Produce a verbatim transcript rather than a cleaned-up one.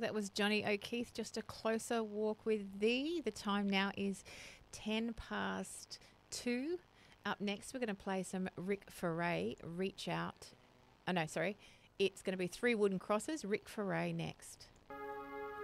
that was Johnny O'Keefe, Just a Closer Walk with Thee. The time now is ten past two. Up next, we're going to play some Rick Ferray, Reach Out. Oh, no, sorry. It's going to be Three Wooden Crosses, Rick Ferray next.